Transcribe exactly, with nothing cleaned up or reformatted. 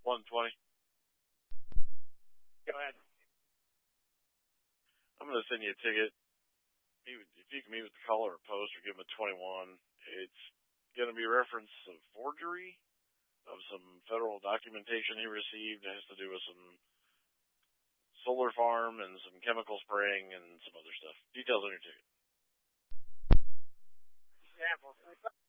one twenty. Go ahead. I'm going to send you a ticket. If you can meet with the caller or post or give him a twenty-one, it's going to be reference of forgery of some federal documentation he received. It has to do with some solar farm and some chemical spraying and some other stuff. Details on your ticket. Example.